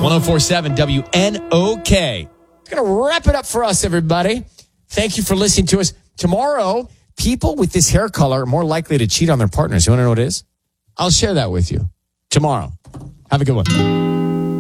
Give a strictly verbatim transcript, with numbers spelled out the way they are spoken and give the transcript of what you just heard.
one oh four point seven W N O K. It's going to wrap it up for us, everybody. Thank you for listening to us. Tomorrow, people with this hair color are more likely to cheat on their partners. You want to know what it is? I'll share that with you tomorrow. Have a good one.